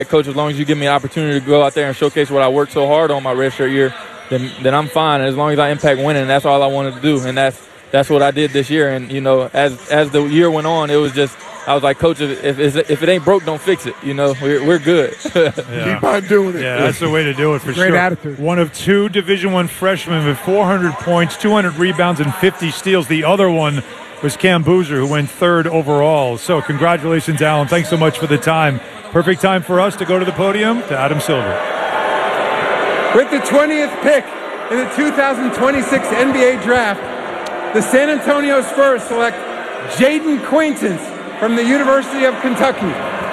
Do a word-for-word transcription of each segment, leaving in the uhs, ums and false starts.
Coach, as long as you give me an opportunity to go out there and showcase what I worked so hard on my redshirt year, then then I'm fine. As long as I impact winning, that's all I wanted to do, and that's that's what I did this year. And you know, as as the year went on, it was just I was like, Coach, if if, if it ain't broke, don't fix it. You know, we're we're good. Yeah. Keep on doing it. Yeah, that's the way to do it for Great sure. Great attitude. One of two Division I freshmen with four hundred points, two hundred rebounds, and fifty steals. The other one was Cam Boozer, who went third overall. So congratulations, Alan. Thanks so much for the time. Perfect time for us to go to the podium to Adam Silver. With the twentieth pick in the two thousand twenty-six N B A Draft, the San Antonio Spurs select Jaden Quaintance from the University of Kentucky.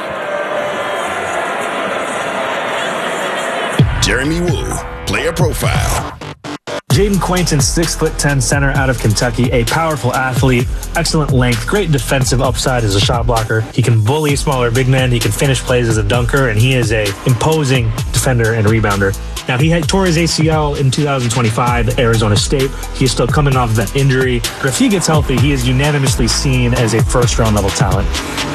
Jeremy Woo, player profile. Jaden Quaintance, six foot ten center out of Kentucky, a powerful athlete, excellent length, great defensive upside as a shot blocker. He can bully smaller big men. He can finish plays as a dunker, and he is a imposing defender and rebounder. Now, he had tore his A C L in two thousand twenty-five at Arizona State. He's still coming off of that injury. But if he gets healthy, he is unanimously seen as a first-round level talent.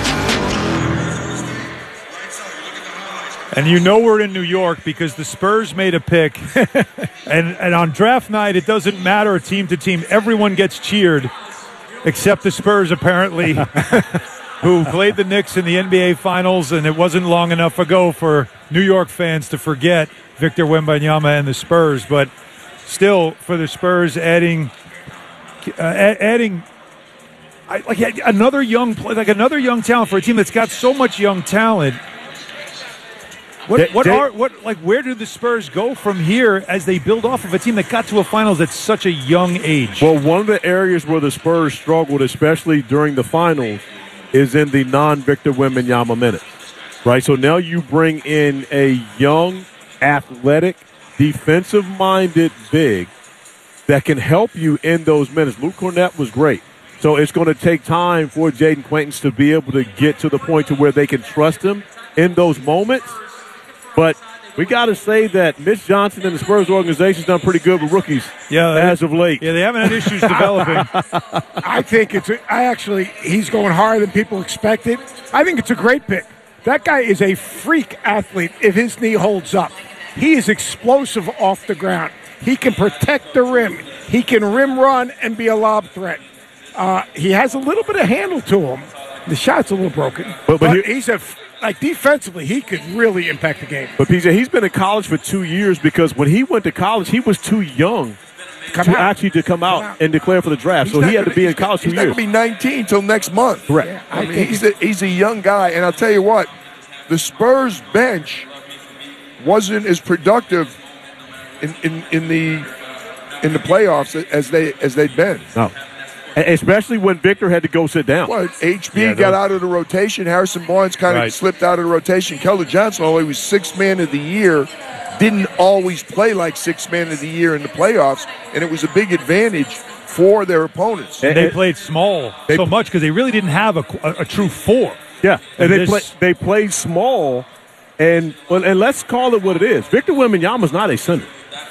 And you know we're in New York because the Spurs made a pick. and, and on draft night, it doesn't matter team to team. Everyone gets cheered except the Spurs, apparently, who played the Knicks in the N B A Finals, and it wasn't long enough ago for New York fans to forget Victor Wembanyama and the Spurs. But still, for the Spurs, adding uh, adding I, like another young like another young talent for a team that's got so much young talent. What, what are what like where do the Spurs go from here as they build off of a team that got to a finals at such a young age? Well, one of the areas where the Spurs struggled, especially during the finals, is in the non-Victor Wembanyama minutes. Right? So now you bring in a young, athletic, defensive-minded big that can help you in those minutes. Luke Cornett was great. So it's going to take time for Jaden Quaintance to be able to get to the point to where they can trust him in those moments. But we got to say that Mitch Johnson and the Spurs organization has done pretty good with rookies yeah, as of late. Yeah, they haven't had issues developing. I think it's a, I actually, he's going higher than people expected. I think it's a great pick. That guy is a freak athlete if his knee holds up. He is explosive off the ground. He can protect the rim. He can rim run and be a lob threat. Uh, he has a little bit of handle to him. The shot's a little broken. But, but, but he, he's a, like defensively, he could really impact the game. But P J, he's been in college for two years because when he went to college, he was too young come to out. actually to come out, come out and declare for the draft. He's so he had gonna, to be in college two he's years. He's not going to be nineteen until next month. Correct. Yeah, I, I mean, he's a, he's a young guy. And I'll tell you what, the Spurs bench wasn't as productive in, in, in the in the playoffs as they as they'd been. No. Especially when Victor had to go sit down. Well, H B yeah, got out of the rotation. Harrison Barnes kind of right. slipped out of the rotation. Keldon Johnson, although he was sixth man of the year, didn't always play like sixth man of the year in the playoffs, and it was a big advantage for their opponents. And they played small they, so much because they really didn't have a, a, a true four. Yeah, and, and they, this, play, they played small, and, well, and let's call it what it is. Victor Wembanyama is not a center,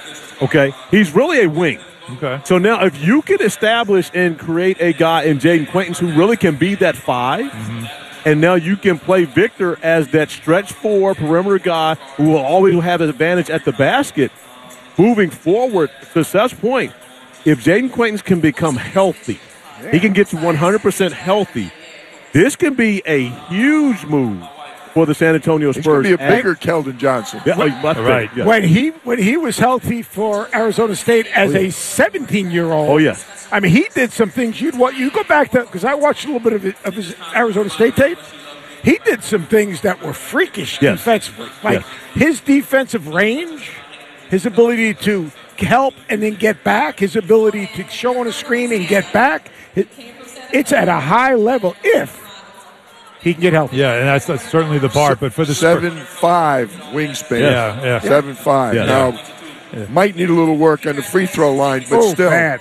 okay? He's really a wing. Okay. So now if you can establish and create a guy in Jaden Quaintance who really can be that five, mm-hmm. and now you can play Victor as that stretch four perimeter guy who will always have an advantage at the basket moving forward to Seth's point, if Jaden Quaintance can become healthy, yeah. he can get to one hundred percent healthy, this can be a huge move for the San Antonio Spurs. He's going to be a bigger Keldon Johnson. Yeah, when, right. Yeah. When he when he was healthy for Arizona State as oh, yeah. a seventeen-year-old. Oh, yeah. I mean, he did some things you'd want. You go back to, because I watched a little bit of his, of his Arizona State tape. He did some things that were freakish yes. defensively. Like yes. his defensive range, his ability to help and then get back, his ability to show on a screen and get back. It, it's at a high level if he can get healthy. Yeah, and that's, that's certainly the part. But for the seven five wingspan, yeah, yeah, seven five. Yeah. Now yeah. might need a little work on the free throw line, but oh, still. Bad.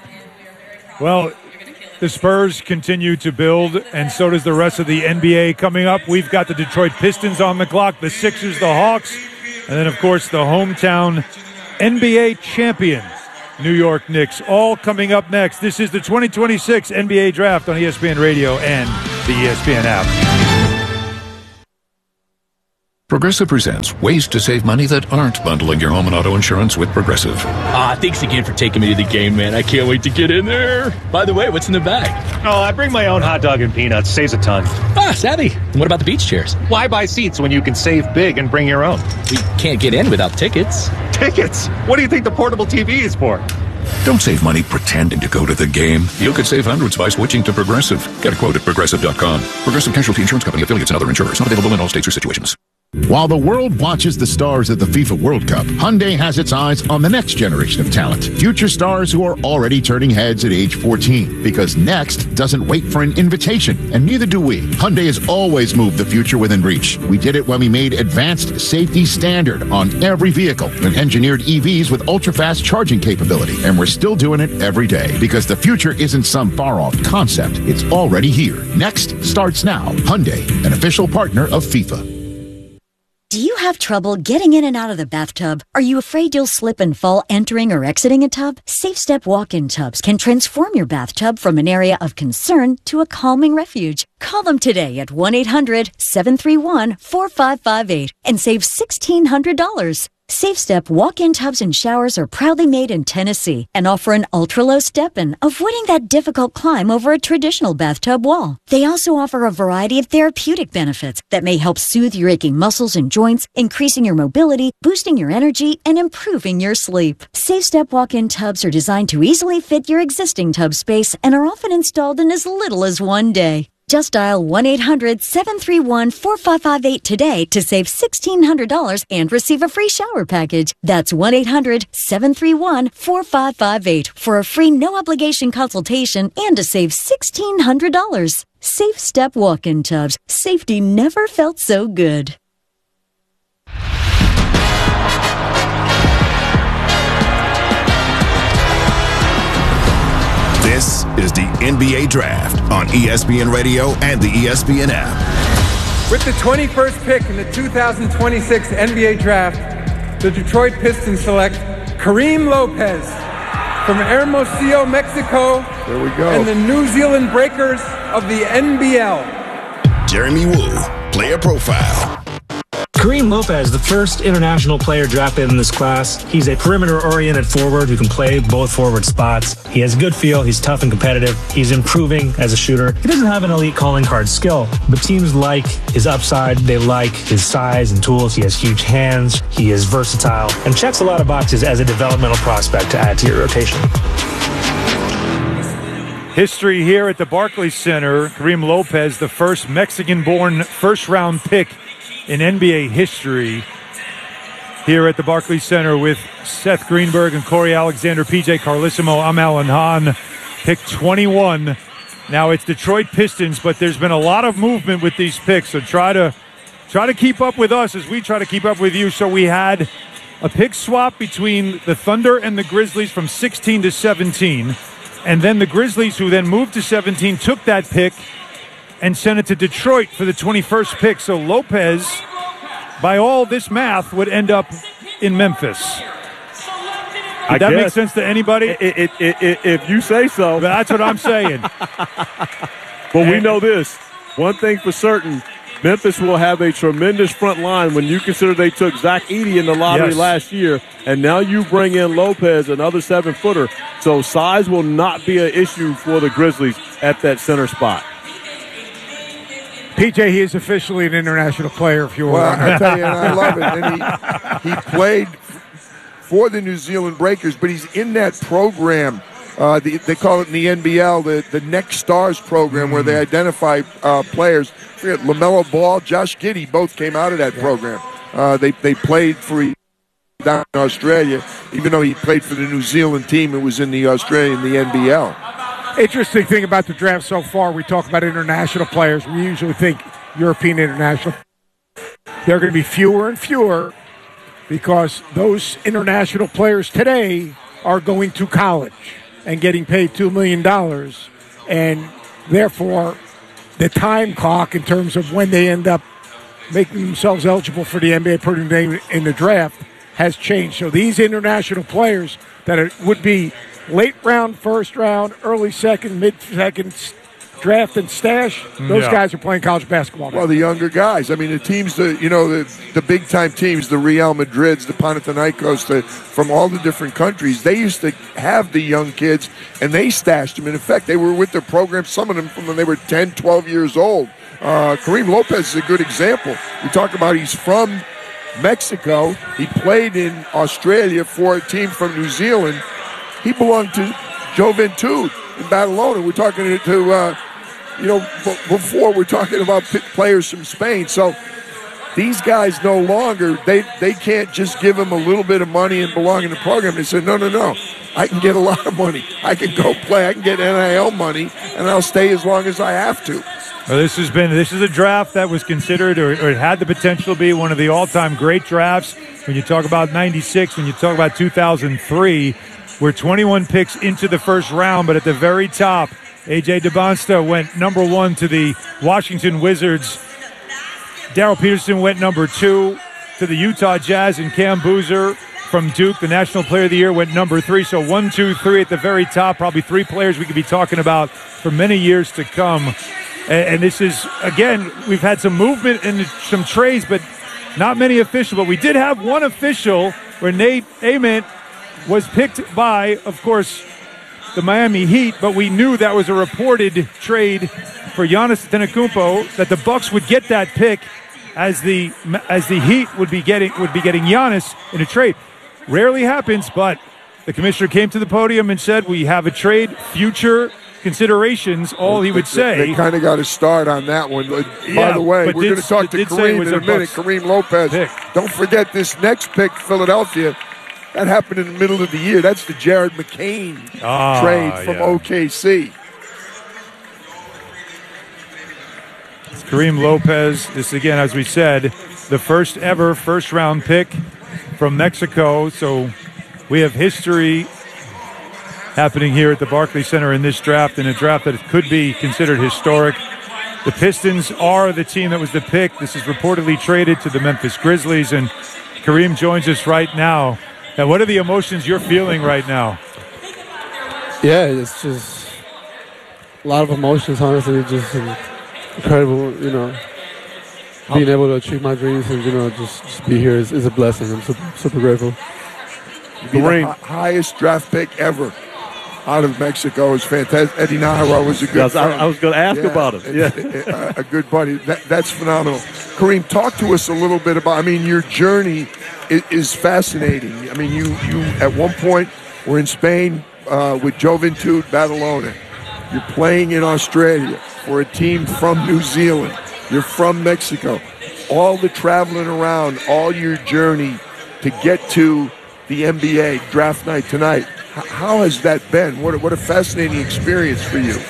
Well, the Spurs continue to build, and so does the rest of the N B A coming up. We've got the Detroit Pistons on the clock, the Sixers, the Hawks, and then of course the hometown N B A champion New York Knicks, all coming up next. This is the twenty twenty-six N B A Draft on E S P N Radio and the E S P N app. Progressive presents ways to save money that aren't bundling your home and auto insurance with Progressive. Ah, thanks again for taking me to the game, man. I can't wait to get in there. By the way, what's in the bag? Oh, I bring my own hot dog and peanuts. Saves a ton. Ah, savvy. And what about the beach chairs? Why buy seats when you can save big and bring your own? We can't get in without tickets. Tickets? What do you think the portable T V is for? Don't save money pretending to go to the game. You could save hundreds by switching to Progressive. Get a quote at progressive dot com. Progressive Casualty Insurance Company, affiliates, and other insurers. Not available in all states or situations. While the world watches the stars at the FIFA World Cup, Hyundai has its eyes on the next generation of talent. Future stars who are already turning heads at age fourteen. Because next doesn't wait for an invitation, and neither do we. Hyundai has always moved the future within reach. We did it when we made advanced safety standard on every vehicle and engineered E Vs with ultra-fast charging capability. And we're still doing it every day. Because the future isn't some far-off concept. It's already here. Next starts now. Hyundai, an official partner of FIFA. Do you have trouble getting in and out of the bathtub? Are you afraid you'll slip and fall entering or exiting a tub? SafeStep walk-in tubs can transform your bathtub from an area of concern to a calming refuge. Call them today at one eight hundred seven three one four five five eight and save sixteen hundred dollars. SafeStep walk-in tubs and showers are proudly made in Tennessee and offer an ultra-low step-in, avoiding that difficult climb over a traditional bathtub wall. They also offer a variety of therapeutic benefits that may help soothe your aching muscles and joints, increasing your mobility, boosting your energy, and improving your sleep. SafeStep walk-in tubs are designed to easily fit your existing tub space and are often installed in as little as one day. Just dial one eight hundred seven three one four five five eight today to save sixteen hundred dollars and receive a free shower package. That's one eight hundred seven three one four five five eight for a free no-obligation consultation and to save sixteen hundred dollars. Safe Step walk-in tubs. Safety never felt so good. This is the N B A Draft on E S P N Radio and the E S P N app. With the twenty-first pick in the two thousand twenty-six N B A Draft, the Detroit Pistons select Kareem Lopez from Hermosillo, Mexico. There we go. And the New Zealand Breakers of the N B L. Jeremy Woo, player profile. Kareem Lopez, the first international player drafted in this class. He's a perimeter-oriented forward who can play both forward spots. He has good feel. He's tough and competitive. He's improving as a shooter. He doesn't have an elite calling card skill, but teams like his upside. They like his size and tools. He has huge hands. He is versatile and checks a lot of boxes as a developmental prospect to add to your rotation. History here at the Barclays Center. Kareem Lopez, the first Mexican-born first-round pick in N B A history, here at the Barclays Center with Seth Greenberg and Corey Alexander, P J Carlissimo. I'm Alan Hahn. Pick twenty-one. Now it's Detroit Pistons, but there's been a lot of movement with these picks, so try to try to keep up with us as we try to keep up with you. So we had a pick swap between the Thunder and the Grizzlies from sixteen to seventeen, and then the Grizzlies, who then moved to seventeen, took that pick and sent it to Detroit for the twenty-first pick. So Lopez, by all this math, would end up in Memphis. Did I that guess. make sense to anybody? It, it, it, it, if you say so. That's what I'm saying. But we know this. One thing for certain, Memphis will have a tremendous front line when you consider they took Zach Edey in the lottery Yes. last year, and now you bring in Lopez, another seven-footer. So size will not be an issue for the Grizzlies at that center spot. P J, he is officially an international player, if you were Well, wondering. I tell you, and I love it. And he, he played for the New Zealand Breakers, but he's in that program. Uh, the, they call it in the N B L the, the Next Stars program, mm. where they identify uh, players. Forget LaMelo Ball, Josh Giddey, both came out of that program. Uh, they they played for down in Australia, even though he played for the New Zealand team. It was in the Australian, the N B L. Interesting thing about the draft so far, we talk about international players. We usually think European international. They're going to be fewer and fewer because those international players today are going to college and getting paid two million dollars. And therefore, the time clock in terms of when they end up making themselves eligible for the N B A putting them in the draft has changed. So these international players that are, would be late round, first round, early second, mid second, draft and stash, those Yeah. guys are playing college basketball now. Well, the younger guys. I mean, the teams, the you know, the the big time teams, the Real Madrids, the Panathinaikos, the, from all the different countries, they used to have the young kids, and they stashed them. And in fact, they were with their program, some of them from when they were ten, twelve years old. Uh, Kareem Lopez is a good example. We talk about he's from Mexico. He played in Australia for a team from New Zealand. He belonged to Juventud in Badalona. We're talking to, to uh, you know, b- before we're talking about p- players from Spain. So these guys no longer, they, they can't just give them a little bit of money and belong in the program. They said, no, no, no. I can get a lot of money. I can go play. I can get N I L money, and I'll stay as long as I have to. Well, this has been this is a draft that was considered or, or it had the potential to be one of the all-time great drafts. When you talk about ninety-six, when you talk about two thousand three, we're twenty-one picks into the first round, but at the very top, A J DeBonsta went number one to the Washington Wizards. Darrell Peterson went number two to the Utah Jazz, and Cam Boozer from Duke, the National Player of the Year, went number three. So one, two, three at the very top. Probably three players we could be talking about for many years to come. And, and this is, again, we've had some movement and some trades, but not many official. But we did have one official where Nate Ament was picked by, of course, the Miami Heat, but we knew that was a reported trade for Giannis Antetokounmpo, that the Bucks would get that pick as the as the Heat would be getting would be getting Giannis in a trade. Rarely happens, but the commissioner came to the podium and said, we have a trade, future considerations, all he would say. They, they kind of got to start on that one. By Yeah, the way, but we're did- going to talk to did say it Kareem was in a a minute. Bucks Kareem Lopez. pick. Don't forget this next pick, Philadelphia. That happened in the middle of the year. That's the Jared McCain Ah, trade from yeah. O K C. Kareem Lopez, this again, as we said, the first ever first round pick from Mexico. So we have history happening here at the Barclays Center in this draft, in a draft that could be considered historic. The Pistons are the team that was the pick. This is reportedly traded to the Memphis Grizzlies, and Kareem joins us right now. Now, what are the emotions you're feeling right now? Yeah, it's just a lot of emotions, honestly. Just incredible, you know, being able to achieve my dreams and, you know, just, just be here is, is a blessing. I'm super, super grateful. Be the hi- highest draft pick ever out of Mexico is fantastic. Eddie Nahara was a good Yes, I- friend. I was gonna ask about him. Yeah. a, a good buddy. That, that's phenomenal. Kareem, talk to us a little bit about, I mean, your journey is, is fascinating. I mean, you, you at one point were in Spain uh, with Juventud Badalona. You're playing in Australia for a team from New Zealand. You're from Mexico. All the traveling around, all your journey to get to the N B A draft night tonight. H- how has that been? What a, what a fascinating experience for you.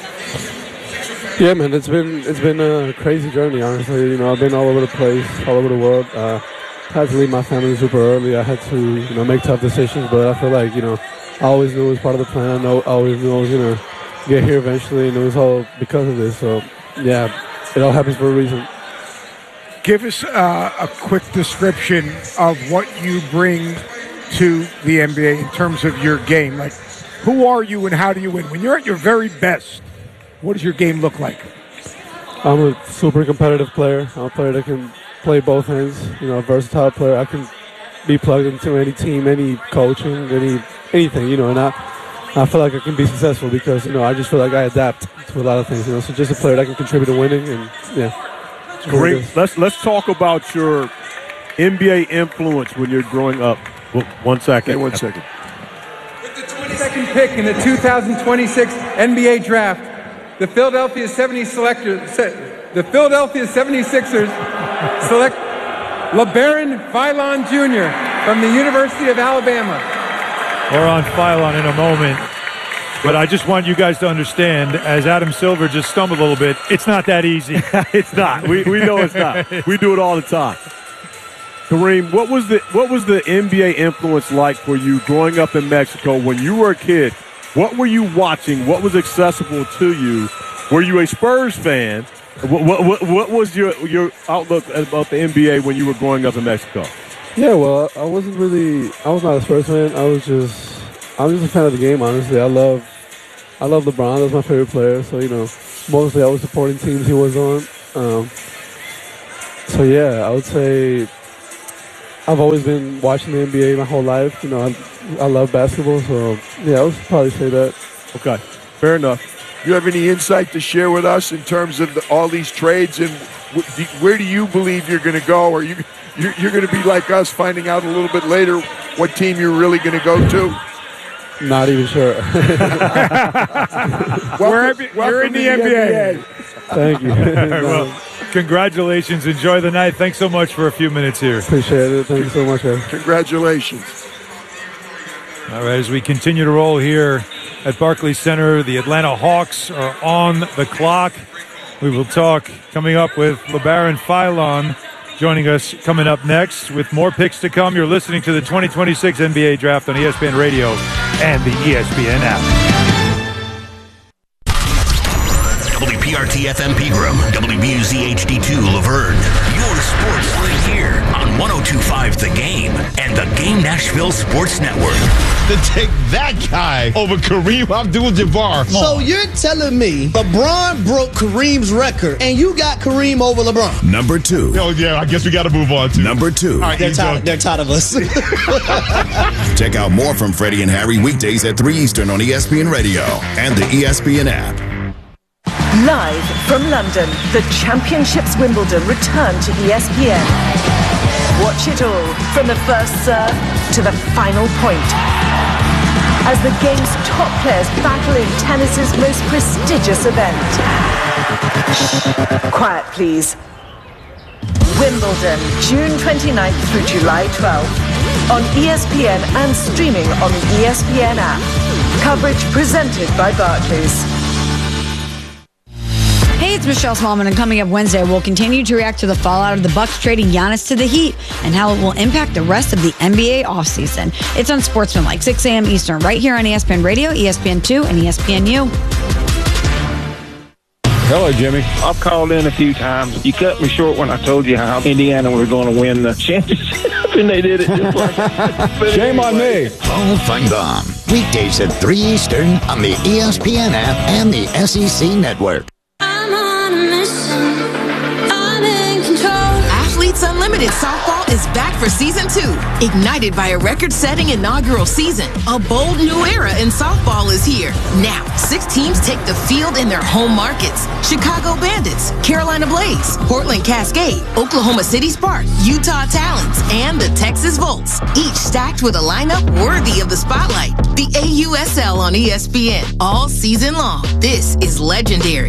Yeah, man, it's been it's been a crazy journey, honestly. You know, I've been all over the place, all over the world. Uh, had to leave my family super early. I had to, you know, make tough decisions, but I feel like, you know, I always knew it was part of the plan. I, know, I always knew I was going to get here eventually, and it was all because of this. So, yeah, it all happens for a reason. Give us uh, a quick description of what you bring to the N B A in terms of your game. Like, who are you and how do you win? When you're at your very best, what does your game look like? I'm a super competitive player. I'm a player that can play both ends. You know, a versatile player. I can be plugged into any team, any coaching, any anything. You know, and I, I feel like I can be successful because, you know, I just feel like I adapt to a lot of things. You know, so just a player that can contribute to winning, and yeah. Great. Let's let's talk about your N B A influence when you're growing up. Well, one second. Okay, one second. With the twenty-second pick in the two thousand twenty-six N B A draft, the Philadelphia seventy-selectors, the Philadelphia seventy-sixers select LeBaron Philon Junior from the University of Alabama. We're on Philon in a moment. But I just want you guys to understand, as Adam Silver just stumbled a little bit, it's not that easy. It's not. We we know it's not. We do it all the time. Kareem, what was the what was the N B A influence like for you growing up in Mexico when you were a kid? What were you watching? What was accessible to you? Were you a Spurs fan? What what what, what was your your outlook about the N B A when you were growing up in Mexico? Yeah, well, I wasn't really. I was not a Spurs fan. I was just. I'm just a fan of the game, honestly. I love. I love LeBron. That's my favorite player. So, you know, mostly I was supporting teams he was on. Um, so yeah, I would say I've always been watching the N B A my whole life. You know, I, I love basketball, so yeah, I would probably say that. Okay, fair enough. You have any insight to share with us in terms of the, all these trades, and wh- do, where do you believe you're going to go? Or you you're, you're going to be like us, finding out a little bit later what team you're really going to go to? Not even sure. welcome, You're, you're in the N B A. Thank you. All right, well, congratulations. Enjoy the night. Thanks so much for a few minutes here. Appreciate it. Thank you so much, guys. Congratulations. All right, as we continue to roll here at Barclays Center, the Atlanta Hawks are on the clock. We will talk coming up with LeBaron Philon joining us coming up next with more picks to come. You're listening to the twenty twenty-six N B A Draft on E S P N Radio and the E S P N app. W P R T F M Pegram, W B U Z H D two Laverne. Your sports right here on one oh two point five The Game and the Game Nashville Sports Network. To take that guy over Kareem Abdul-Jabbar. So you're telling me LeBron broke Kareem's record and you got Kareem over LeBron? Number two. Oh, yeah, I guess we got to move on to. Number two. All right, they're, tired, they're tired of us. Check out more from Freddie and Harry weekdays at three Eastern on E S P N Radio and the E S P N app. Live from London, the Championships Wimbledon return to E S P N. Watch it all from the first serve to the final point, as the game's top players battle in tennis's most prestigious event. Shh, quiet please. Wimbledon, June twenty-ninth through July twelfth, on E S P N and streaming on the E S P N app. Coverage presented by Barclays. Hey, it's Michelle Smallman, and coming up Wednesday, we'll continue to react to the fallout of the Bucks trading Giannis to the Heat and how it will impact the rest of the N B A offseason. It's on Sportsmanlike, six a.m. Eastern, right here on E S P N Radio, E S P N two, and E S P N U. Hello, Jimmy. I've called in a few times. You cut me short when I told you how Indiana was going to win the championship, and they did it just like that. Shame on me. Paul Feinbaum, weekdays at three Eastern on the E S P N app and the S E C Network. Athletes Unlimited Softball is back for season two. Ignited by a record-setting inaugural season, a bold new era in softball is here. Now, six teams take the field in their home markets. Chicago Bandits, Carolina Blaze, Portland Cascade, Oklahoma City Sparks, Utah Talons, and the Texas Volts. Each stacked with a lineup worthy of the spotlight. The A U S L on E S P N all season long. This is legendary.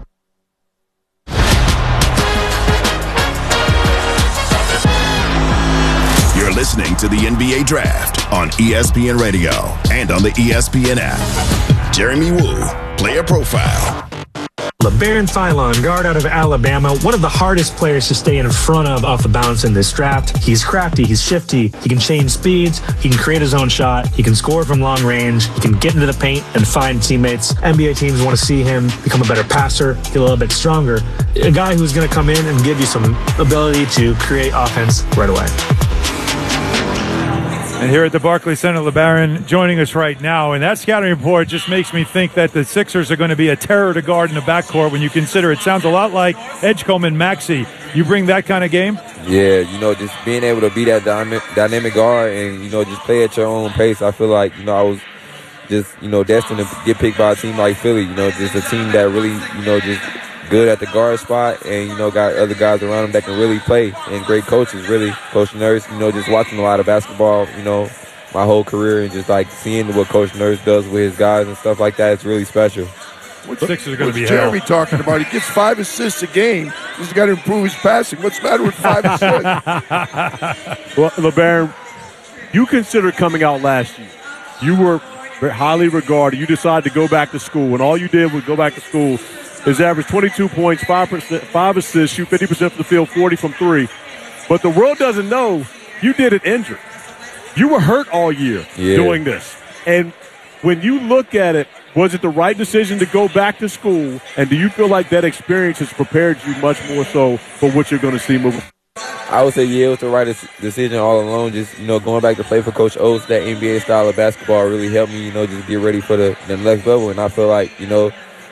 You're listening to the N B A Draft on E S P N Radio and on the E S P N app. Jeremy Woo, player profile. LeBaron Philon, guard out of Alabama, one of the hardest players to stay in front of off the bounce in this draft. He's crafty, he's shifty, he can change speeds, he can create his own shot, he can score from long range, he can get into the paint and find teammates. N B A teams want to see him become a better passer, get a little bit stronger. A guy who's going to come in and give you some ability to create offense right away. And here at the Barclays Center, LeBaron joining us right now. And that scouting report just makes me think that the Sixers are going to be a terror to guard in the backcourt when you consider it sounds a lot like Edgecombe and Maxey. You bring that kind of game? Yeah, you know, just being able to be that dynamic, dynamic guard and, you know, just play at your own pace. I feel like, you know, I was just, you know, destined to get picked by a team like Philly, you know, just a team that really, you know, just good at the guard spot and, you know, got other guys around them that can really play and great coaches, really. Coach Nurse, you know, just watching a lot of basketball, you know, my whole career and just, like, seeing what Coach Nurse does with his guys and stuff like that, it's really special. Which Sixers are going to be Jeremy hell? Talking about? He gets five assists a game. He's got to improve his passing. What's the matter with five assists? Well, LeBaron, you considered coming out last year. You were highly regarded. You decided to go back to school, and all you did was go back to school. His average twenty-two points, five percent, five assists, shoot fifty percent from the field, forty from three. But the world doesn't know you did it injured. You were hurt all year yeah. doing this. And when you look at it, was it the right decision to go back to school? And do you feel like that experience has prepared you much more so for what you're going to see moving forward? I would say, yeah, it was the right decision all along. Just, you know, going back to play for Coach Oates, that N B A style of basketball really helped me, you know, just get ready for the, the next level. And I feel like, you know,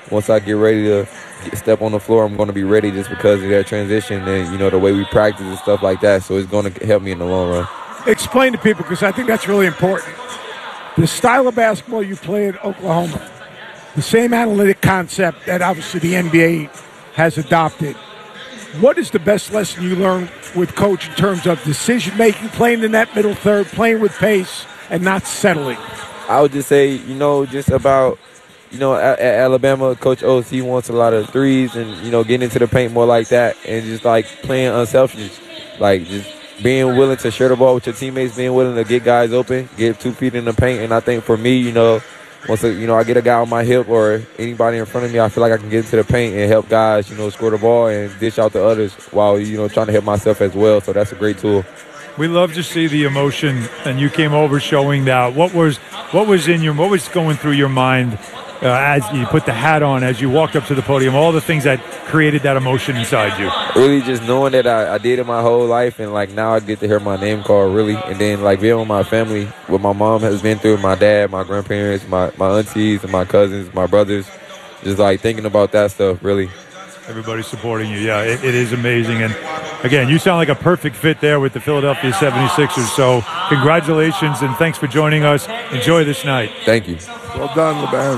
once I get ready to get, step on the floor, I'm going to be ready just because of that transition and, you know, the way we practice and stuff like that. So it's going to help me in the long run. Explain to people, because I think that's really important. The style of basketball you play at Oklahoma, the same analytic concept that obviously the N B A has adopted. What is the best lesson you learned with Coach in terms of decision-making, playing in that middle third, playing with pace, and not settling? I would just say, you know, just about, you know, at, at Alabama, Coach Oates, he wants a lot of threes and, you know, getting into the paint more like that and just, like, playing unselfish, like, just being willing to share the ball with your teammates, being willing to get guys open, get two feet in the paint. And I think for me, you know, once, you know, I get a guy on my hip or anybody in front of me, I feel like I can get into the paint and help guys, you know, score the ball and dish out to others while, you know, trying to help myself as well. So that's a great tool. We love to see the emotion, and you came over showing that. What was what was in your what was going through your mind uh, as you put the hat on, as you walked up to the podium? All the things that created that emotion inside you. Really, just knowing that I, I did it my whole life, and like now I get to hear my name called. Really, and then like being with my family, what my mom has been through, my dad, my grandparents, my my aunties, and my cousins, my brothers. Just like thinking about that stuff, really. Everybody's supporting you. Yeah, it, it is amazing. And, again, you sound like a perfect fit there with the Philadelphia seventy-sixers. So congratulations, and thanks for joining us. Enjoy this night. Thank you. Well done, LeBron.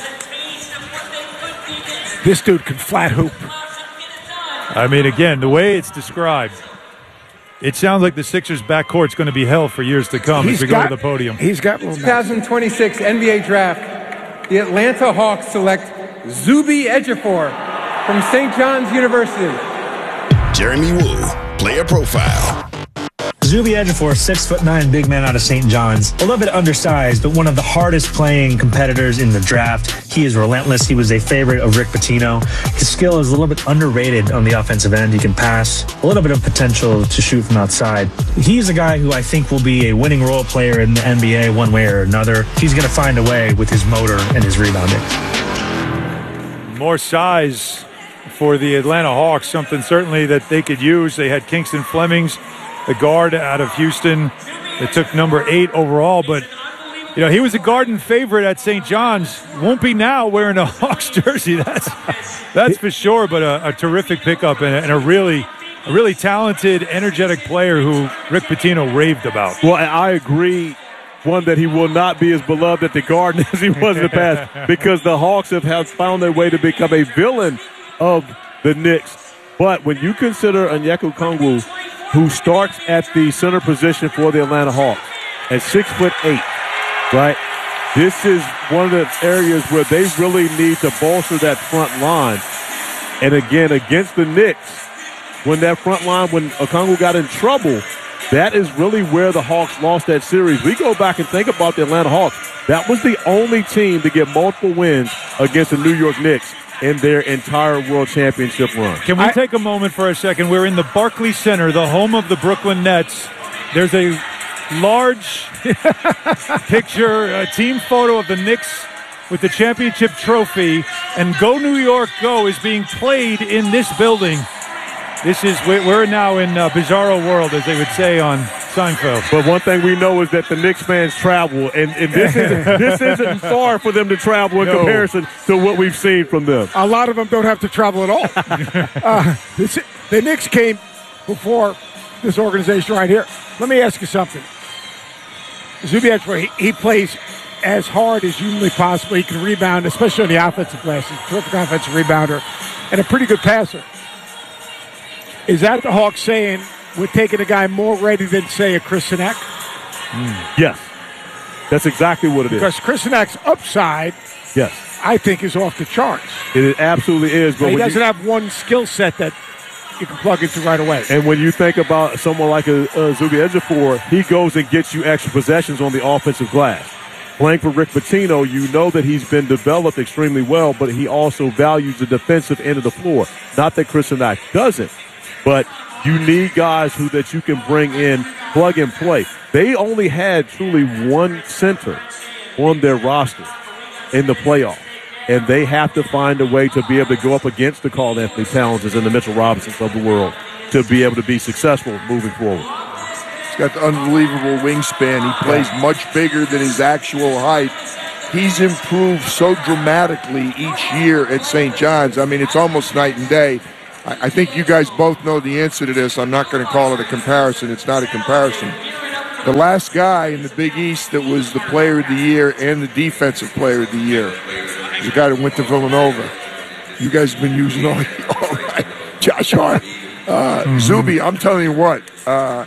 This dude can flat hoop. I mean, again, the way it's described, it sounds like the Sixers' backcourt's going to be hell for years to come He's as we got, go to the podium. He's got two thousand twenty-six N B A Draft, the Atlanta Hawks select Zuby Ejiofor from Saint John's University. Jeremy Woo, player profile. Zuby Ejiofor, six foot nine, big man out of Saint John's. A little bit undersized, but one of the hardest playing competitors in the draft. He is relentless. He was a favorite of Rick Pitino. His skill is a little bit underrated on the offensive end. He can pass, a little bit of potential to shoot from outside. He's a guy who I think will be a winning role player in the N B A one way or another. He's going to find a way with his motor and his rebounding. More size for the Atlanta Hawks, something certainly that they could use. They had Kingston Flemings, the guard out of Houston, that took number eight overall. But, you know, he was a Garden favorite at Saint John's. Won't be now wearing a Hawks jersey. That's that's for sure. But a, a terrific pickup and a, and a really a really talented, energetic player who Rick Pitino raved about. Well, I agree. One, that he will not be as beloved at the Garden as he was in the past because the Hawks have, have found their way to become a villain of the Knicks. But when you consider Onyeka Okongwu, who starts at the center position for the Atlanta Hawks at six foot eight, right? This is one of the areas where they really need to bolster that front line. And again, against the Knicks, when that front line, when Okongwu got in trouble, that is really where the Hawks lost that series. We go back and think about the Atlanta Hawks. That was the only team to get multiple wins against the New York Knicks in their entire World Championship run. Can we I, take a moment for a second? We're in the Barclays Center, the home of the Brooklyn Nets. There's a large picture, a team photo of the Knicks with the championship trophy, and Go New York Go is being played in this building. This is, we're now in uh, Bizarro World, as they would say on Seinfeld. But one thing we know is that the Knicks fans travel, and, and this, isn't, this isn't far for them to travel in no. comparison to what we've seen from them. A lot of them don't have to travel at all. uh, this, the Knicks came before this organization right here. Let me ask you something. Zuby Ejiofor, he, he plays as hard as humanly possible. He can rebound, especially on the offensive glass. He's a terrific offensive rebounder and a pretty good passer. Is that the Hawks saying we're taking a guy more ready than, say, a Chris Sinek? Mm. Yes. That's exactly what it because is. Because Chris Sinek's upside, yes, I think, is off the charts. It absolutely is. But he doesn't you, have one skill set that you can plug into right away. And when you think about someone like a, a Zuby Ejiofor, he goes and gets you extra possessions on the offensive glass. Playing for Rick Pitino, you know that he's been developed extremely well, but he also values the defensive end of the floor. Not that Chris Sinek doesn't. But you need guys who that you can bring in, plug and play. They only had truly one center on their roster in the playoffs, and they have to find a way to be able to go up against the Karl Anthony Townses and the Mitchell Robinsons of the world to be able to be successful moving forward. He's got the unbelievable wingspan. He plays much bigger than his actual height. he's improved so dramatically each year at Saint John's. I mean, it's almost night and day. I, I think you guys both know the answer to this. I'm not going to call it a comparison. It's not a comparison. The last guy in the Big East that was the player of the year and the defensive player of the year is the guy that went to Villanova. You guys have been using all, all right. Josh Hart. Uh, mm-hmm. Zuby, I'm telling you what, uh,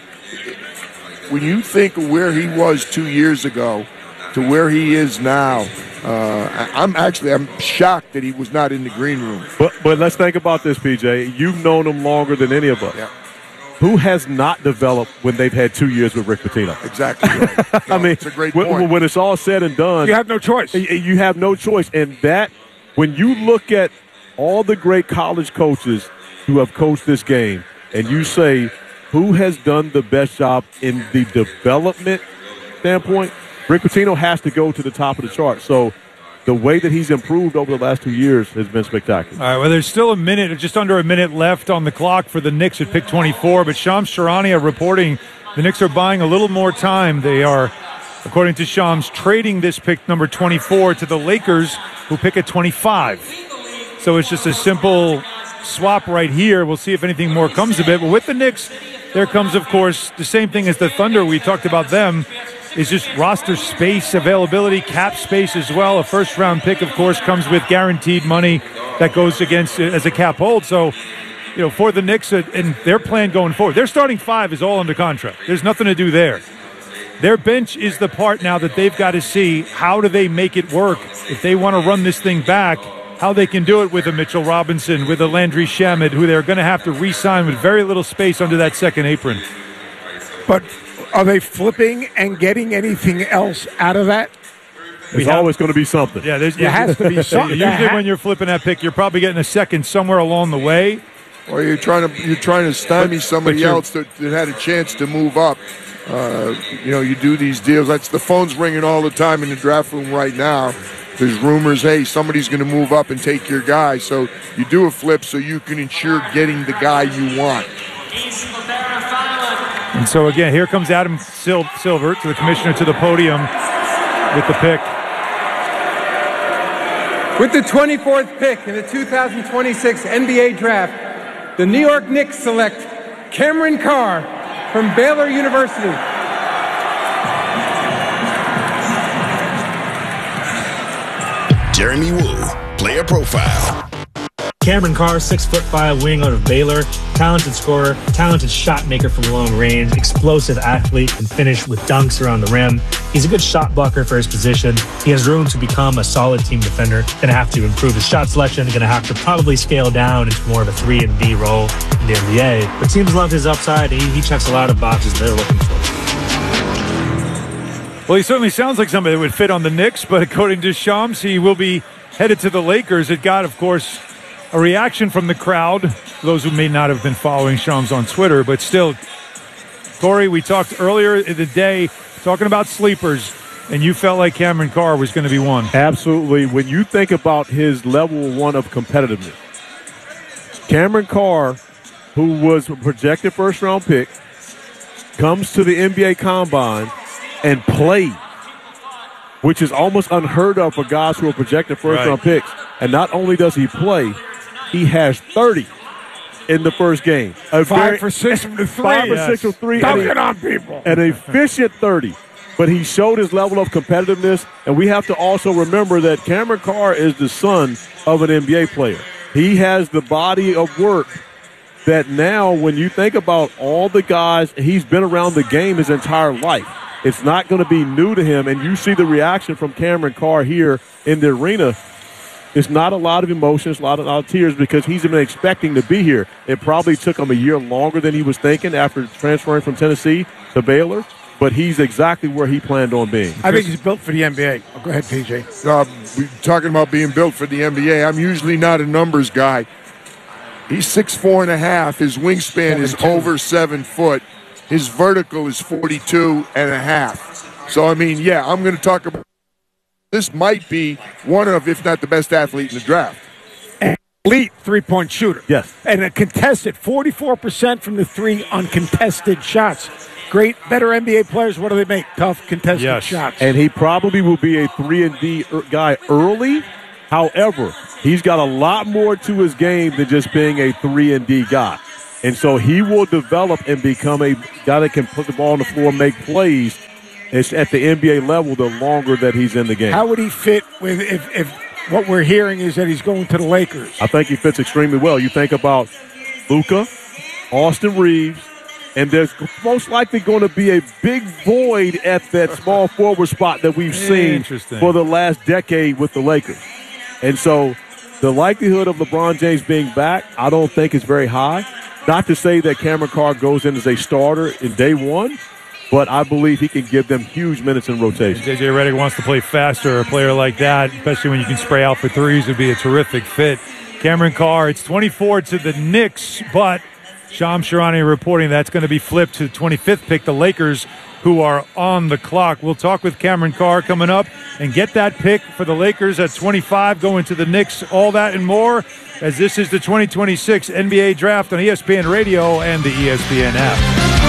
when you think of where he was two years ago to where he is now, uh, I'm actually I'm shocked that he was not in the green room. But but let's think about this, P J. You've known him longer than any of us. Yeah. Who has not developed when they've had two years with Rick Pitino? Exactly right. No, I mean, it's a great when, point. when it's all said and done, You have no choice. You have no choice. And that, when you look at all the great college coaches who have coached this game, and you say, who has done the best job in the development standpoint, Rick Pitino has to go to the top of the chart. So the way that he's improved over the last two years has been spectacular. All right, well, there's still a minute, just under a minute left on the clock for the Knicks at pick twenty-four, but Shams Charania reporting the Knicks are buying a little more time. They are, according to Shams, trading this pick number twenty-four to the Lakers, who pick at twenty-five. So it's just a simple swap right here. We'll see if anything more comes of it. But with the Knicks, there comes, of course, the same thing as the Thunder. We talked about them. Is just roster space, availability, cap space as well. A first-round pick, of course, comes with guaranteed money that goes against as a cap hold. So, you know, for the Knicks and their plan going forward, their starting five is all under contract. There's nothing to do there. Their bench is the part now that they've got to see how do they make it work. If they want to run this thing back, how they can do it with a Mitchell Robinson, with a Landry Shamet, who they're going to have to re-sign with very little space under that second apron. But are they flipping and getting anything else out of that? There's have, always going to be something. Yeah, there's, there has to be something. Usually when you're flipping that pick, you're probably getting a second somewhere along the way. Or you're trying to you're trying to stymie somebody else that, that had a chance to move up. Uh, you know, you do these deals. That's the phone's ringing all the time in the draft room right now. There's rumors, hey, somebody's going to move up and take your guy. So you do a flip so you can ensure getting the guy you want. And so, again, here comes Adam Sil- Silver to the commissioner to the podium with the pick. With the twenty-fourth pick in the two thousand twenty-six N B A Draft, the New York Knicks select Cameron Carr from Baylor University. Jeremy Woo, player profile. Cameron Carr, six foot five wing out of Baylor, talented scorer, talented shot maker from long range, explosive athlete, and finish with dunks around the rim. He's a good shot blocker for his position. He has room to become a solid team defender. Going to have to improve his shot selection. Going to have to probably scale down into more of a three and D role in the N B A. But teams love his upside. He, he checks a lot of boxes they're looking for. Well, he certainly sounds like somebody that would fit on the Knicks, but according to Shams, he will be headed to the Lakers. It got, of course, a reaction from the crowd, those who may not have been following Shams on Twitter, but still, Corey, we talked earlier in the day talking about sleepers, and you felt like Cameron Carr was going to be one. Absolutely. When you think about his level one of competitiveness, Cameron Carr, who was a projected first-round pick, comes to the N B A Combine and plays, which is almost unheard of for guys who are projected first-round right. picks. And not only does he play, he has thirty in the first game. A five very, for six from the three. Five yes. for six from three. Dunking on people. An efficient thirty. But he showed his level of competitiveness, and we have to also remember that Cameron Carr is the son of an N B A player. He has the body of work that now, when you think about all the guys, he's been around the game his entire life. It's not going to be new to him, and you see the reaction from Cameron Carr here in the arena. It's not a lot of emotions, a lot of, a lot of tears, because he's been expecting to be here. It probably took him a year longer than he was thinking after transferring from Tennessee to Baylor, but he's exactly where he planned on being. I think he's built for the N B A. Oh, go ahead, P J. Uh, we're talking about being built for the N B A. I'm usually not a numbers guy. He's six four and a half. His wingspan is over seven foot. His vertical is forty-two and a half. So, I mean, yeah, I'm going to talk about this might be one of, if not the best athlete in the draft. Elite three-point shooter. Yes. And a contested, forty-four percent from the three uncontested shots. great, better N B A players, what do they make? Tough, contested Yes. shots. And he probably will be a three and D guy early. However, he's got a lot more to his game than just being a three and D guy. And so he will develop and become a guy that can put the ball on the floor, make plays. It's at the N B A level the longer that he's in the game. How would he fit with if, if what we're hearing is that he's going to the Lakers? I think he fits extremely well. You think about Luka, Austin Reeves, and there's most likely going to be a big void at that small forward spot that we've seen Interesting. for the last decade with the Lakers. And so the likelihood of LeBron James being back, I don't think is very high. Not to say that Cameron Carr goes in as a starter in day one, but I believe he can give them huge minutes in rotation. J J Redick wants to play faster. A player like that, especially when you can spray out for threes, would be a terrific fit. Cameron Carr, it's twenty-four to the Knicks, but Shams Charania reporting that's going to be flipped to the twenty-fifth pick, the Lakers, who are on the clock. We'll talk with Cameron Carr coming up and get that pick for the Lakers at twenty-five, going to the Knicks, all that and more, as this is the twenty twenty-six N B A Draft on E S P N Radio and the E S P N app.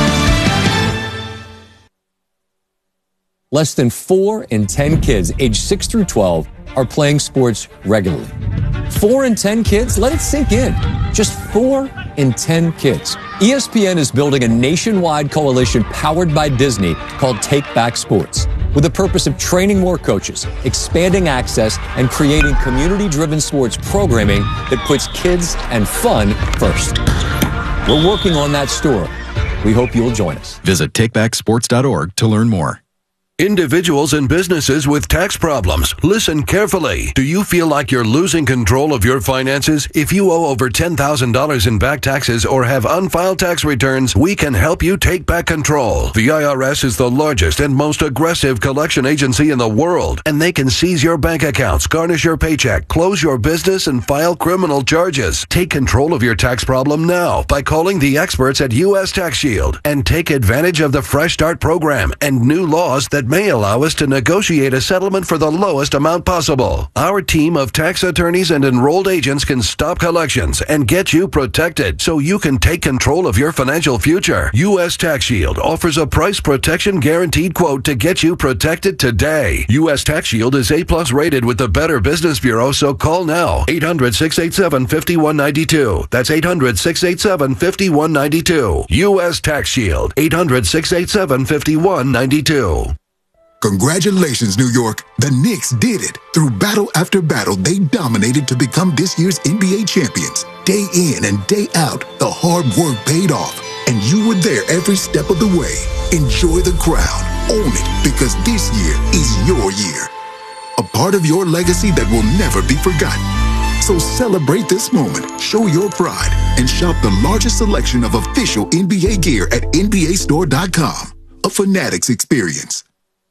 Less than four in ten kids aged six through twelve are playing sports regularly. Four in ten kids? Let it sink in. Just four in ten kids. E S P N is building a nationwide coalition powered by Disney called Take Back Sports, with the purpose of training more coaches, expanding access, and creating community-driven sports programming that puts kids and fun first. We're working on that story. We hope you'll join us. Visit take back sports dot org to learn more. Individuals and businesses with tax problems, listen carefully. Do you feel like you're losing control of your finances? If you owe over ten thousand dollars in back taxes or have unfiled tax returns, we can help you take back control. The I R S is the largest and most aggressive collection agency in the world, and they can seize your bank accounts, garnish your paycheck, close your business, and file criminal charges. Take control of your tax problem now by calling the experts at U S Tax Shield and take advantage of the Fresh Start program and new laws that may allow us to negotiate a settlement for the lowest amount possible. Our team of tax attorneys and enrolled agents can stop collections and get you protected so you can take control of your financial future. U S Tax Shield offers a price protection guaranteed quote to get you protected today. U S Tax Shield is A plus rated with the Better Business Bureau, so call now. eight hundred, six eight seven, five one nine two. That's eight hundred, six eight seven, five one nine two. U S Tax Shield. eight hundred, six eight seven, five one nine two. Congratulations, New York. The Knicks did it. Through battle after battle, they dominated to become this year's N B A champions. Day in and day out, the hard work paid off, and you were there every step of the way. Enjoy the crown. Own it, because this year is your year. A part of your legacy that will never be forgotten. So celebrate this moment, show your pride, and shop the largest selection of official N B A gear at N B A store dot com. A Fanatics experience.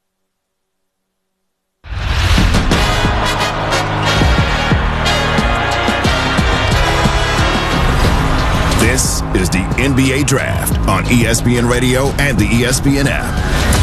This is the N B A Draft on E S P N Radio and the E S P N app.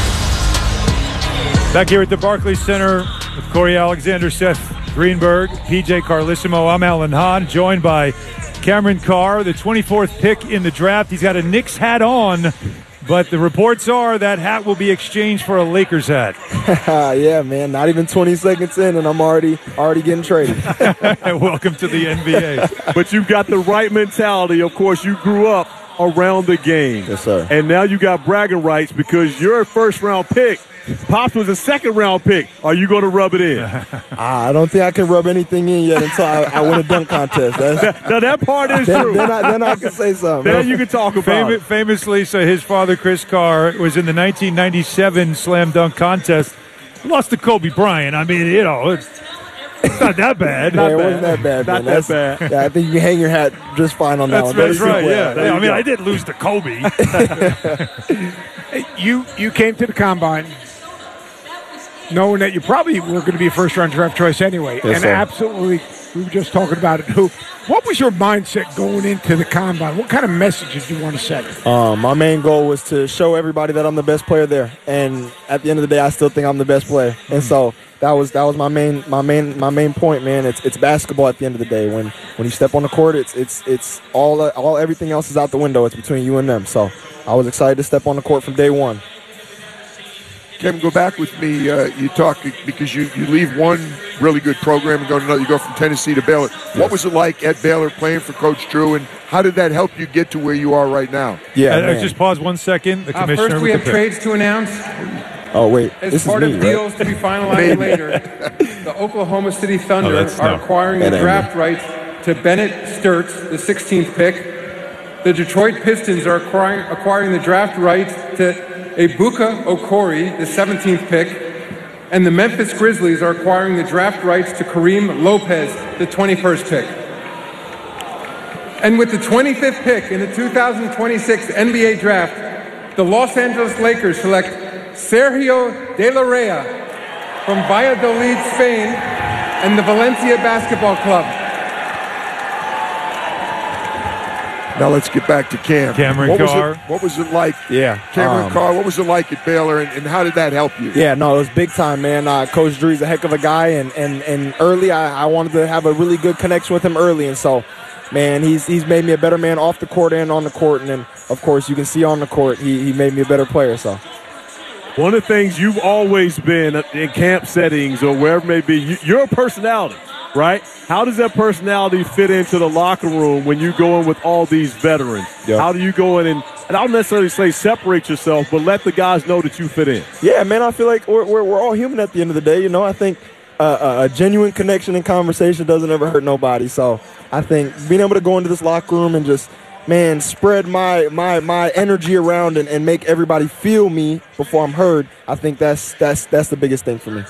Back here at the Barclays Center with Corey Alexander, Seth Greenberg, P J Carlissimo. I'm Alan Hahn, joined by Cameron Carr, the twenty-fourth pick in the draft. He's got a Knicks hat on, but the reports are that hat will be exchanged for a Lakers hat. Yeah, man. Not even twenty seconds in, and I'm already already getting traded. Welcome to the N B A. But you've got the right mentality. Of course, you grew up around the game. Yes, sir. And now you got bragging rights because you're a first-round pick. Pops was a second-round pick. Are you going to rub it in? I don't think I can rub anything in yet until I, I win a dunk contest. That's, now, that part is then, true. Then I, then I can say something. Then you can talk about Fam- it. Famously, so his father, Chris Carr, was in the nineteen ninety-seven slam dunk contest. Lost to Kobe Bryant. I mean, you know, it's, it's not that bad. Yeah, Not it bad. wasn't that bad. Not man. that That's, bad. Yeah, I think you can hang your hat just fine on that That's, one. that's Very right, simple. yeah. There I you mean, go. I did lose to Kobe. Hey, you you came to the combine knowing that you probably were going to be a first-round draft choice anyway, Yes, and sir. absolutely, we were just talking about it. Who? What was your mindset going into the combine? What kind of message did you want to send? Um, my main goal was to show everybody that I'm the best player there, and at the end of the day, I still think I'm the best player. And so that was that was my main my main my main point, man. It's it's basketball at the end of the day. When when you step on the court, it's it's it's all all everything else is out the window. It's between you and them. So I was excited to step on the court from day one. Kevin, go back with me. Uh, you talk because you, you leave one really good program and go to another. You go from Tennessee to Baylor. Yes. What was it like at Baylor playing for Coach Drew, and how did that help you get to where you are right now? Yeah, uh, just pause one second. The uh, commissioner first, we have trades to announce. Oh wait, as this part is me, of deals right? to be finalized later, the Oklahoma City Thunder Oh, are no. acquiring That the ain't draft rights to Bennett Sturtz, the sixteenth pick. The Detroit Pistons are acquiring, acquiring the draft rights to Ebuka Okori, the seventeenth pick, and the Memphis Grizzlies are acquiring the draft rights to Kareem Lopez, the twenty-first pick. And with the twenty-fifth pick in the two thousand twenty-six N B A Draft, the Los Angeles Lakers select Sergio De La Rey from Valladolid, Spain, and the Valencia Basketball Club. Now let's get back to Cam. Cameron what Carr. Was it, what was it like? Yeah, Cameron um, Carr. What was it like at Baylor, and, and how did that help you? Yeah, no, it was big time, man. Uh, Coach Drew's a heck of a guy, and and, and early, I, I wanted to have a really good connection with him early, and so, man, he's he's made me a better man off the court and on the court, and then, of course, you can see on the court, he, he made me a better player, so. One of the things you've always been in camp settings or wherever it may be, you, you're a personality, right? How does that personality fit into the locker room when you go in with all these veterans? Yep. How do you go in and, and I don't necessarily say separate yourself, but let the guys know that you fit in? Yeah, man, I feel like we're, we're, we're all human at the end of the day, you know? I think uh, a genuine connection and conversation doesn't ever hurt nobody, so I think being able to go into this locker room and just, man, spread my my my energy around and, and make everybody feel me before I'm heard, I think that's that's that's the biggest thing for me.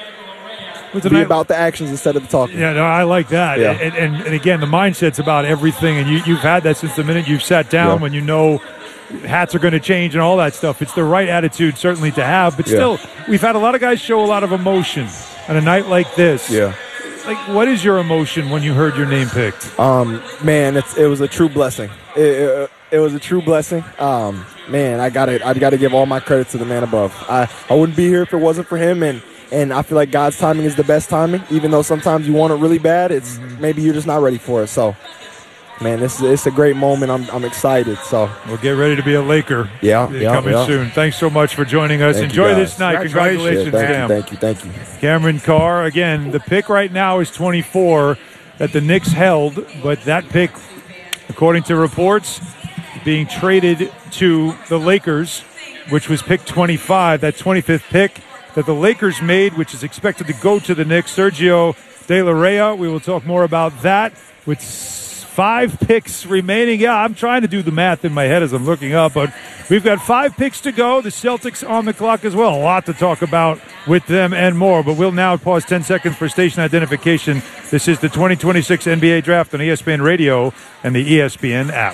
Be night- about the actions instead of the talking. Yeah, no, I like that. Yeah. And, and, and again, the mindset's about everything, and you, you've had that since the minute you've sat down Yeah. when you know hats are going to change and all that stuff. It's the right attitude, certainly, to have. But Yeah. still, we've had a lot of guys show a lot of emotion on a night like this. Yeah. Like, what is your emotion when you heard your name picked? Um, man, it's, it was a true blessing. It, it, it was a true blessing. Um, man, I gotta I gotta give all my credit to the man above. I, I wouldn't be here if it wasn't for him, and and I feel like God's timing is the best timing. Even though sometimes you want it really bad, it's maybe you're just not ready for it. So, man, this is it's a great moment. I'm I'm excited. So Well, get ready to be a Laker. Yeah, yeah, coming yeah. soon. Thanks so much for joining us. Thank you, Enjoy guys. this night. Congratulations, Yeah, thank Cam. you, thank you, thank you. Cameron Carr, again, the pick right now is twenty-four that the Knicks held, but that pick, according to reports, being traded to the Lakers, which was pick twenty-five, that twenty-fifth pick that the Lakers made, which is expected to go to the Knicks. Sergio De La Rey, we will talk more about that with five picks remaining. Yeah, I'm trying to do the math in my head as I'm looking up, but we've got five picks to go. The Celtics on the clock as well. A lot to talk about with them and more, but we'll now pause ten seconds for station identification. This is the twenty twenty-six N B A Draft on E S P N Radio and the E S P N app.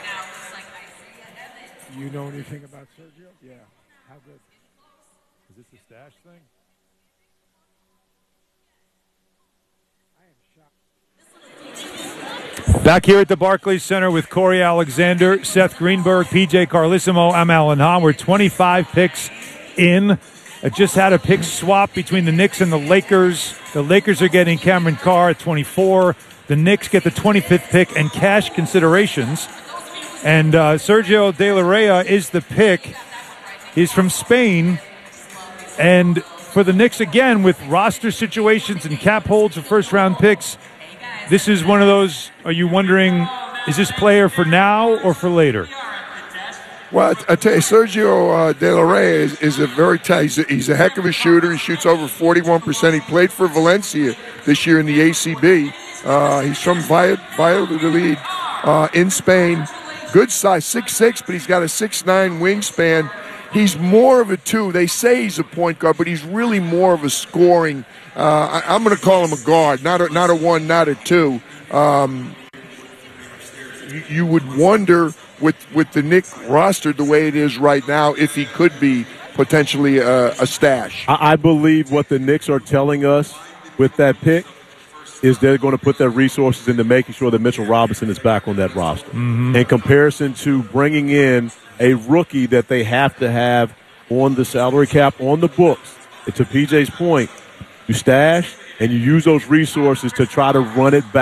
You know anything about Sergio? Yeah. How good? Is this the stash thing? Back here at the Barclays Center with Corey Alexander, Seth Greenberg, P J Carlissimo. I'm Alan Hahn. We're twenty-five picks in. I just had a pick swap between the Knicks and the Lakers. The Lakers are getting Cameron Carr at twenty-four. The Knicks get the twenty-fifth pick and cash considerations. And uh, Sergio De La Rey is the pick. He's from Spain. And for the Knicks, again, with roster situations and cap holds for first-round picks, this is one of those, are you wondering, is this player for now or for later? Well, I, I tell you, Sergio uh, De La Rey is, is a very tight. He's a, he's a heck of a shooter. He shoots over forty-one percent. He played for Valencia this year in the A C B. Uh, he's from Valladolid uh, in Spain. Good size, six six, but he's got a six nine wingspan. He's more of a two. They say he's a point guard, but he's really more of a scoring. Uh, I, I'm going to call him a guard, not a, not a one, not a two. Um, you, you would wonder with with the Knick roster the way it is right now if he could be potentially a, a stash. I, I believe what the Knicks are telling us with that pick is they're going to put their resources into making sure that Mitchell Robinson is back on that roster. Mm-hmm. In comparison to bringing in a rookie that they have to have on the salary cap, on the books. And to P J's point, you stash and you use those resources to try to run it back.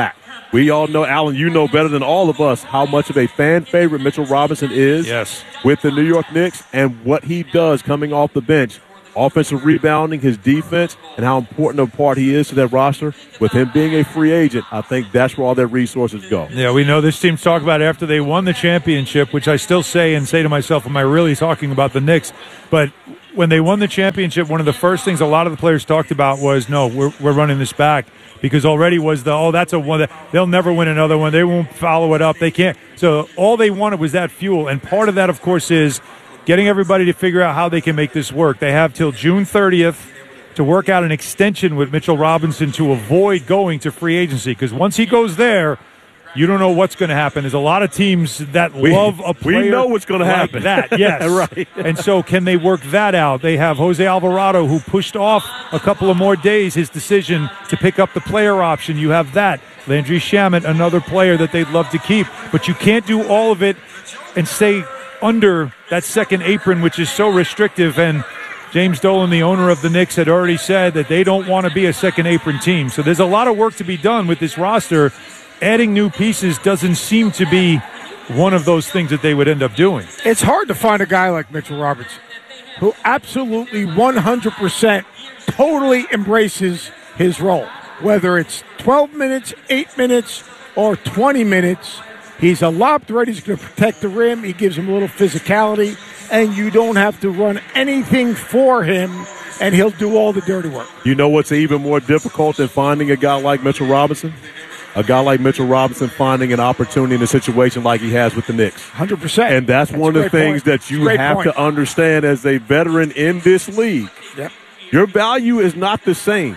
We all know, Alan, you know better than all of us how much of a fan favorite Mitchell Robinson is yes. with the New York Knicks and what he does coming off the bench. Offensive rebounding, his defense, and how important a part he is to that roster. With him being a free agent, I think that's where all their resources go. Yeah, we know this team's talked about after they won the championship, which I still say and say to myself, am I really talking about the Knicks? But when they won the championship, one of the first things a lot of the players talked about was, no, we're, we're running this back. Because already was the, oh, that's a one that they'll never win another one. They won't follow it up. They can't. So all they wanted was that fuel. And part of that, of course, is getting everybody to figure out how they can make this work. They have till June thirtieth to work out an extension with Mitchell Robinson to avoid going to free agency. Because once he goes there, you don't know what's going to happen. There's a lot of teams that we, love a player we know what's going to like happen. That, yes. Right. And so can they work that out? They have Jose Alvarado, who pushed off a couple of more days his decision to pick up the player option. You have that. Landry Shamet, another player that they'd love to keep. But you can't do all of it and stay under that second apron, which is so restrictive. And James Dolan, the owner of the Knicks, had already said that they don't want to be a second apron team. So there's a lot of work to be done with this roster. Adding new pieces doesn't seem to be one of those things that they would end up doing. It's hard to find a guy like Mitchell Robinson who absolutely one hundred percent totally embraces his role. Whether it's twelve minutes, eight minutes, or twenty minutes, he's a lob threat. He's going to protect the rim. He gives him a little physicality, and you don't have to run anything for him, and he'll do all the dirty work. You know what's even more difficult than finding a guy like Mitchell Robinson? A guy like Mitchell Robinson finding an opportunity in a situation like he has with the Knicks. one hundred percent. And that's, that's one of the things point. that you have point. to understand as a veteran in this league. Yep. Your value is not the same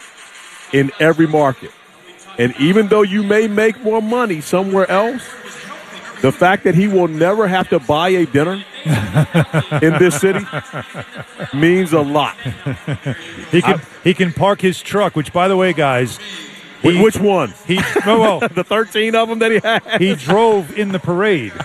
in every market. And even though you may make more money somewhere else, the fact that he will never have to buy a dinner in this city means a lot. He can, he can park his truck, which, by the way, guys, He, Which one? He oh, well, the thirteen of them that he had. He drove in the parade.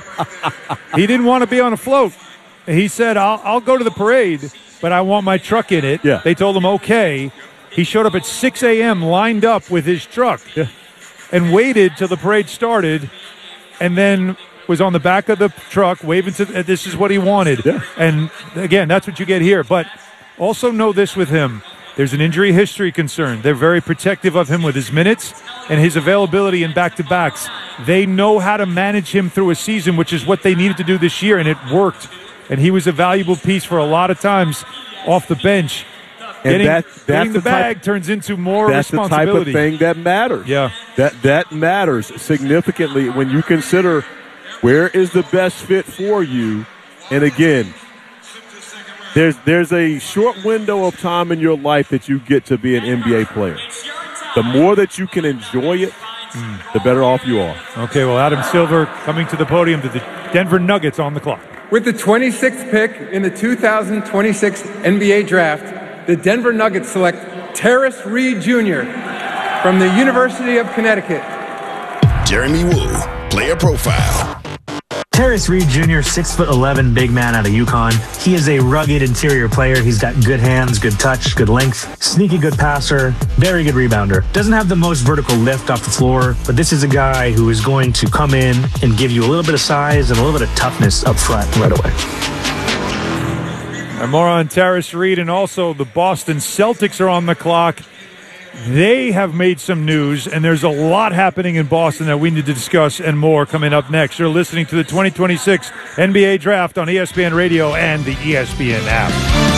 He didn't want to be on a float. He said, "I'll I'll go to the parade, but I want my truck in it." Yeah. They told him okay. He showed up at six a.m. lined up with his truck, yeah. and waited till the parade started, and then was on the back of the truck waving to. This is what he wanted. Yeah. And again, that's what you get here. But also know this with him. There's an injury history concern. They're very protective of him with his minutes and his availability in back-to-backs. They know how to manage him through a season, which is what they needed to do this year, and it worked. And he was a valuable piece for a lot of times off the bench. And getting, that, that's getting the, the bag type, turns into more that's responsibility. That's the type of thing that matters. Yeah. That, that matters significantly when you consider where is the best fit for you. And again, There's there's a short window of time in your life that you get to be an N B A player. The more that you can enjoy it, mm. the better off you are. Okay, well, Adam Silver coming to the podium to the Denver Nuggets on the clock. With the twenty-sixth pick in the two thousand twenty-six N B A draft, the Denver Nuggets select Terrace Reed Junior from the University of Connecticut. Jeremy Woo, player profile. Terrace Reed Junior, six foot eleven, big man out of UConn. He is a rugged interior player. He's got good hands, good touch, good length, sneaky good passer, very good rebounder. Doesn't have the most vertical lift off the floor, but this is a guy who is going to come in and give you a little bit of size and a little bit of toughness up front right away. And more on Terrace Reed, and also the Boston Celtics are on the clock. They have made some news, and there's a lot happening in Boston that we need to discuss and more coming up next. You're listening to the twenty twenty-six N B A Draft on E S P N Radio and the E S P N app.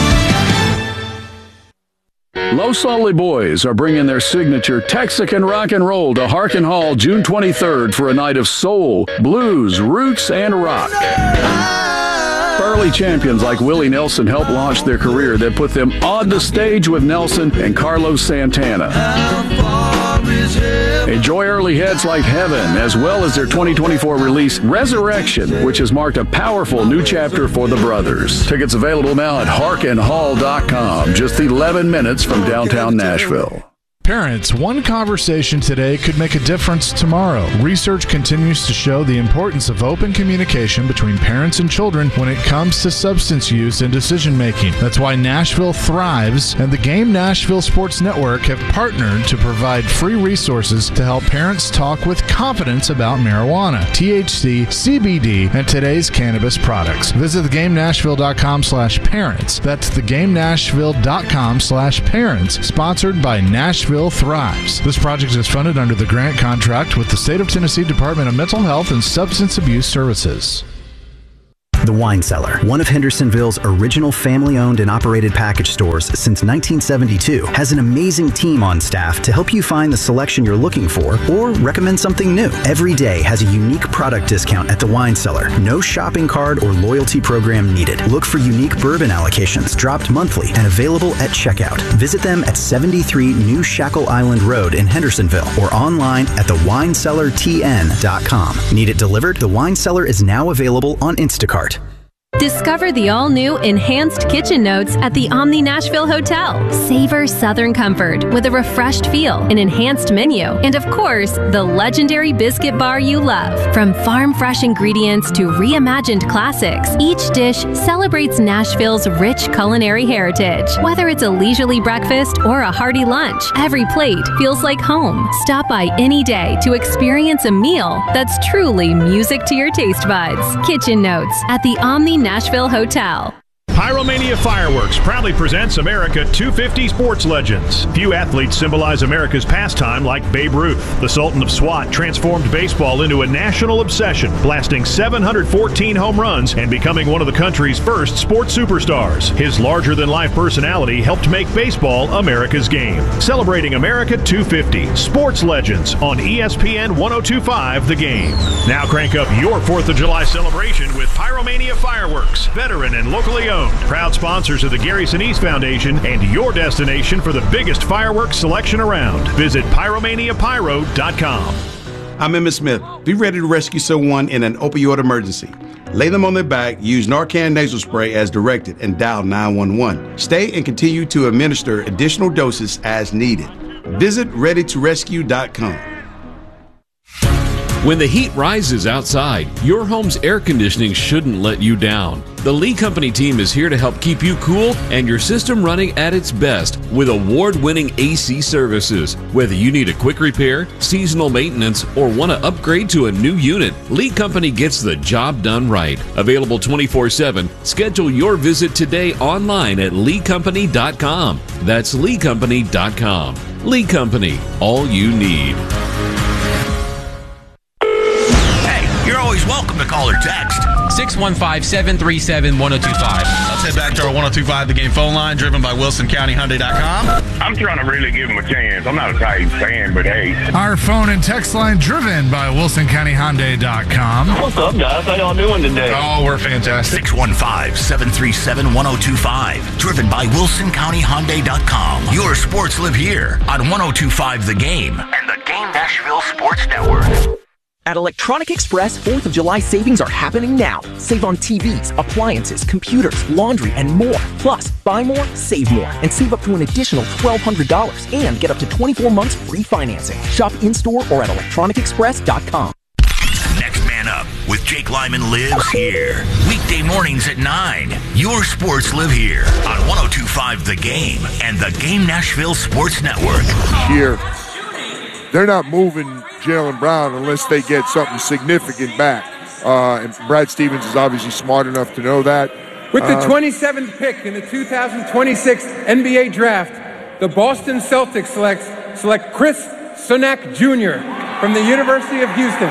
Los Solly Boys are bringing their signature Texican rock and roll to Harkin Hall June twenty-third for a night of soul, blues, roots, and rock. Early champions like Willie Nelson helped launch their career that put them on the stage with Nelson and Carlos Santana. Enjoy early hits like Heaven, as well as their twenty twenty-four release Resurrection, which has marked a powerful new chapter for the brothers. Tickets available now at harkin hall dot com, just eleven minutes from downtown Nashville. Parents, one conversation today could make a difference tomorrow. Research continues to show the importance of open communication between parents and children when it comes to substance use and decision making. That's why Nashville Thrives and the Game Nashville Sports Network have partnered to provide free resources to help parents talk with confidence about marijuana, T H C, C B D, and today's cannabis products. Visit theGameNashville.com slash parents. That's theGameNashville.com slash parents. Sponsored by Nashville Thrives. This project is funded under the grant contract with the State of Tennessee Department of Mental Health and Substance Abuse Services. The Wine Cellar, one of Hendersonville's original family-owned and operated package stores since nineteen seventy-two, has an amazing team on staff to help you find the selection you're looking for or recommend something new. Every day has a unique product discount at The Wine Cellar. No shopping card or loyalty program needed. Look for unique bourbon allocations dropped monthly and available at checkout. Visit them at seventy-three New Shackle Island Road in Hendersonville or online at the wine cellar t n dot com. Need it delivered? The Wine Cellar is now available on Instacart. Discover the all-new Enhanced Kitchen Notes at the Omni Nashville Hotel. Savor Southern comfort with a refreshed feel, an enhanced menu, and of course, the legendary biscuit bar you love. From farm-fresh ingredients to reimagined classics, each dish celebrates Nashville's rich culinary heritage. Whether it's a leisurely breakfast or a hearty lunch, every plate feels like home. Stop by any day to experience a meal that's truly music to your taste buds. Kitchen Notes at the Omni Nashville Hotel. Pyromania Fireworks proudly presents America two fifty Sports Legends. Few athletes symbolize America's pastime like Babe Ruth. The Sultan of SWAT transformed baseball into a national obsession, blasting seven hundred fourteen home runs and becoming one of the country's first sports superstars. His larger-than-life personality helped make baseball America's game. Celebrating America two fifty Sports Legends on E S P N ten twenty-five The Game. Now crank up your fourth of July celebration with Pyromania Fireworks, veteran and locally owned. Proud sponsors of the Gary Sinise Foundation and your destination for the biggest fireworks selection around. Visit pyromania pyro dot com. I'm Emmett Smith. Be ready to rescue someone in an opioid emergency. Lay them on their back, use Narcan nasal spray as directed, and dial nine one one. Stay and continue to administer additional doses as needed. Visit ready to rescue dot com. When the heat rises outside, your home's air conditioning shouldn't let you down. The Lee Company team is here to help keep you cool and your system running at its best with award-winning A C services. Whether you need a quick repair, seasonal maintenance, or want to upgrade to a new unit, Lee Company gets the job done right. Available twenty-four seven, schedule your visit today online at lee company dot com. That's lee company dot com. Lee Company, all you need. Always welcome to call or text. six one five, seven three seven, one oh two five. Let's head back to our ten twenty-five The Game phone line, driven by Wilson County Hyundai dot com. I'm trying to really give him a chance. I'm not a Titans fan, but hey. Our phone and text line driven by Wilson County Hyundai dot com. What's up, guys? How y'all doing today? Oh, we're fantastic. six one five, seven three seven, one oh two five. Driven by Wilson County Hyundai dot com. Your sports live here on ten twenty-five The Game and the Game Nashville Sports Network. At Electronic Express, fourth of July savings are happening now. Save on T Vs, appliances, computers, laundry, and more. Plus, buy more, save more, and save up to an additional twelve hundred dollars and get up to twenty-four months free financing. Shop in-store or at electronic express dot com. Next Man Up with Jake Lyman lives here. Weekday mornings at nine. Your sports live here on ten twenty-five The Game and the Game Nashville Sports Network. Here, they're not moving Jaylen Brown unless they get something significant back. Uh, and Brad Stevens is obviously smart enough to know that. With the uh, twenty-seventh pick in the two thousand twenty-six N B A Draft, the Boston Celtics select, select Chris Sunak Junior from the University of Houston.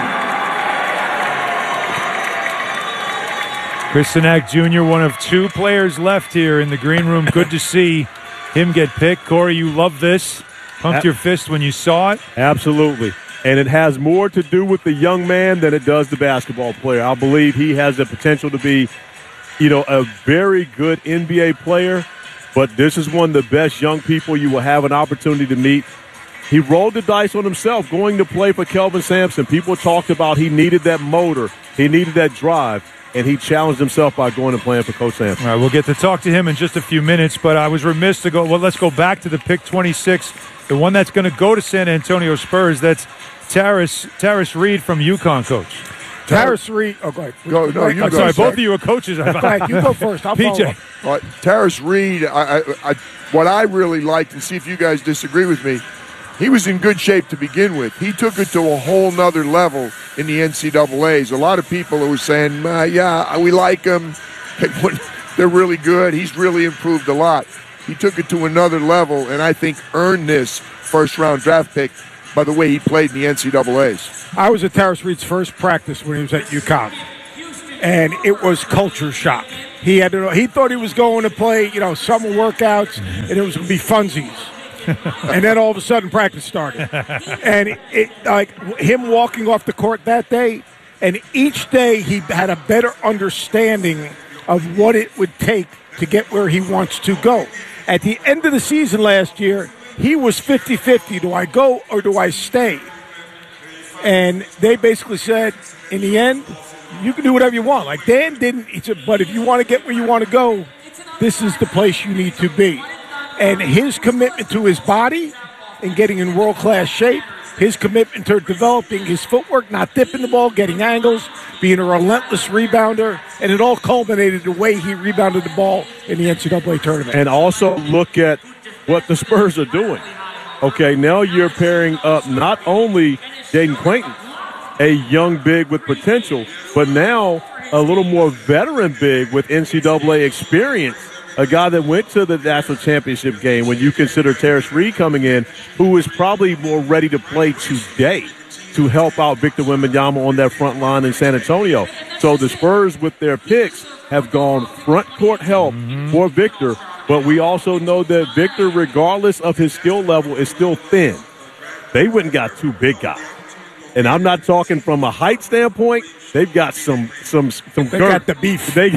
Chris Sunak Junior, one of two players left here in the green room. Good to see him get picked. Corey, you love this. Pumped your fist when you saw it? Absolutely. And it has more to do with the young man than it does the basketball player. I believe he has the potential to be, you know, a very good N B A player, but this is one of the best young people you will have an opportunity to meet. He rolled the dice on himself going to play for Kelvin Sampson. People talked about he needed that motor. He needed that drive. and he challenged himself by going and playing for Coach Sampson. All right, we'll get to talk to him in just a few minutes, but I was remiss to go. Well, let's go back to the pick twenty-six, the one that's going to go to San Antonio Spurs. That's Tarris, Tarris Reed from UConn, Coach. Tarris Reed. Oh, go ahead. Go, no, you I'm go, sorry, sir. both of you are coaches. Go ahead, you go first. I'll P J. follow. All right, Tarris Reed, I, I, I, what I really liked, and see if you guys disagree with me, he was in good shape to begin with. He took it to a whole nother level in the N C double A's. A lot of people who were saying, uh, yeah, we like him. They're really good. He's really improved a lot. He took it to another level, and I think earned this first-round draft pick by the way he played in the N C double A's. I was at Tarris Reed's first practice when he was at UConn, and it was culture shock. He had to, he thought he was going to play, you know, summer workouts, and it was going to be funsies. And then all of a sudden, practice started, and it, it like him walking off the court that day, and each day he had a better understanding of what it would take to get where he wants to go. At the end of the season last year, he was fifty-fifty. Do I go or do I stay? And they basically said, in the end, you can do whatever you want. Like Dan didn't, he said, but if you want to get where you want to go, this is the place you need to be. And his commitment to his body and getting in world-class shape, his commitment to developing his footwork, not dipping the ball, getting angles, being a relentless rebounder, and it all culminated the way he rebounded the ball in the N C double A tournament. And also look at what the Spurs are doing. Okay, now you're pairing up not only Jaden Quaintance, a young big with potential, but now a little more veteran big with N C double A experience, a guy that went to the national championship game when you consider Tarris Reed coming in, who is probably more ready to play today to help out Victor Wembanyama on that front line in San Antonio. So the Spurs, with their picks, have gone front court help mm-hmm. for Victor, but we also know that Victor, regardless of his skill level, is still thin. They went and got two big guys. And I'm not talking from a height standpoint. They've got some some some. They got the beef. They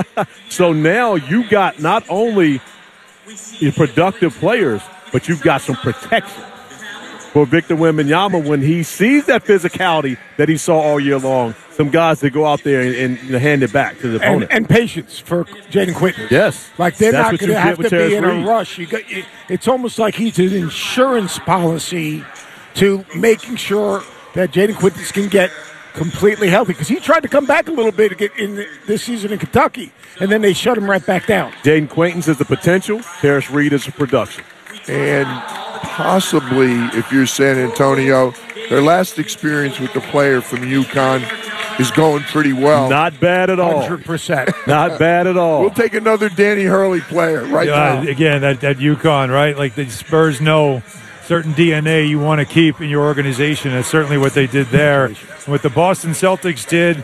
so now you got not only productive players, but you've got some protection for Victor Wembanyama when he sees that physicality that he saw all year long. Some guys that go out there and, and you know, hand it back to the opponent. And, and patience for Jaden Quaintance. Yes, like they're That's not going to have to be in Reed. a rush. You got, it's almost like he's an insurance policy to making sure that Jaden Quaintance can get completely healthy, because he tried to come back a little bit to get in this season in Kentucky, and then they shut him right back down. Jaden Quaintance is the potential. Tarris Reed is the production. And possibly, if you're San Antonio, their last experience with the player from UConn is going pretty well. Not bad at all. one hundred percent. Not bad at all. We'll take another Danny Hurley player right uh, now. Again, that, that UConn, right? Like the Spurs know certain D N A you want to keep in your organization. That's certainly what they did there. And what the Boston Celtics did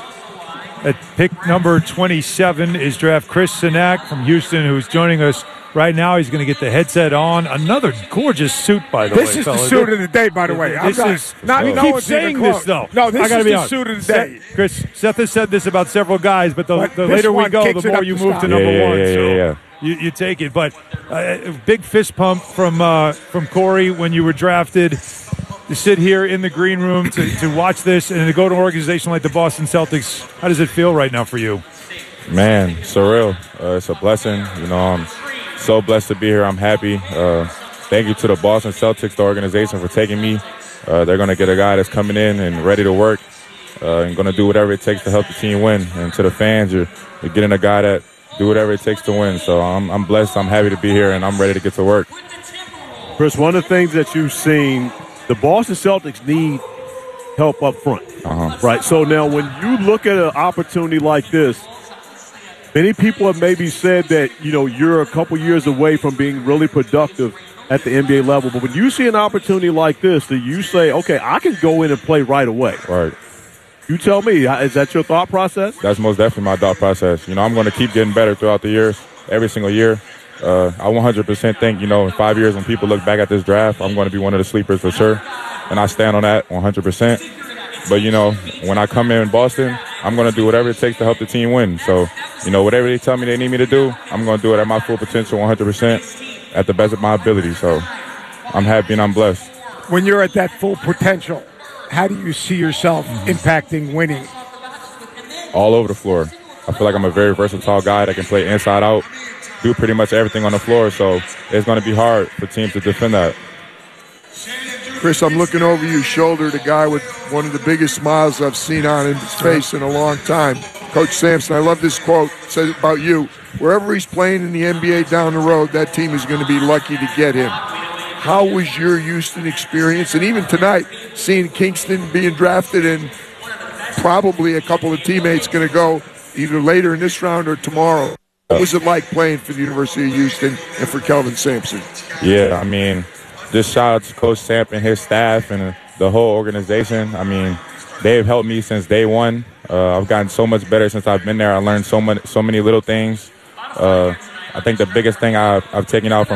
at pick number twenty-seven is draft Chris Sinak from Houston, who's joining us right now. He's going to get the headset on. Another gorgeous suit, by the this way. Is fellas. the suit of the day, by the way. This I'm is not, we not keep no saying this, though. No, this I gotta is be the honest. suit of the day. Seth, Chris, Seth has said this about several guys, but the, But the this later we one go, kicks the it more up you the move style. to number Yeah, yeah, one. yeah, so yeah, yeah. You, you take it. But uh, big fist pump from uh, from Corey when you were drafted. To sit here in the green room to, to watch this and to go to an organization like the Boston Celtics, how does it feel right now for you? Man, surreal. Uh, it's a blessing. You know, I'm so blessed to be here. I'm happy. Uh, thank you to the Boston Celtics, the organization, for taking me. Uh, they're going to get a guy that's coming in and ready to work uh, and going to do whatever it takes to help the team win. And to the fans, you're, you're getting a guy that do whatever it takes to win. So I'm, I'm blessed. I'm happy to be here, and I'm ready to get to work. Chris, one of the things that you've seen, the Boston Celtics need help up front, uh-huh. right? So now when you look at an opportunity like this, many people have maybe said that, you know, you're a couple years away from being really productive at the N B A level. But when you see an opportunity like this, do you say, okay, I can go in and play right away? Right. You tell me, is that your thought process? That's most definitely my thought process. You know, I'm going to keep getting better throughout the years, every single year. Uh, I one hundred percent think, you know, in five years when people look back at this draft, I'm going to be one of the sleepers for sure. And I stand on that one hundred percent. But, you know, when I come in in Boston, I'm going to do whatever it takes to help the team win. So, you know, whatever they tell me they need me to do, I'm going to do it at my full potential one hundred percent at the best of my ability. So I'm happy and I'm blessed. When you're at that full potential, how do you see yourself impacting winning? all over the floor. I feel like I'm a very versatile guy that can play inside out, do pretty much everything on the floor. So it's going to be hard for teams to defend that. Chris, I'm looking over your shoulder, the guy with one of the biggest smiles I've seen on his face in a long time. Coach Sampson, I love this quote. It says about you, wherever he's playing in the N B A down the road, that team is going to be lucky to get him. How was your Houston experience? And even tonight, seeing Kingston being drafted and probably a couple of teammates going to go either later in this round or tomorrow. What was it like playing for the University of Houston and for Kelvin Sampson? Yeah, I mean, just shout out to Coach Samp and his staff and the whole organization. I mean, they've helped me since day one. Uh, I've gotten so much better since I've been there. I learned so much, so many little things. Uh, I think the biggest thing I've, I've taken out from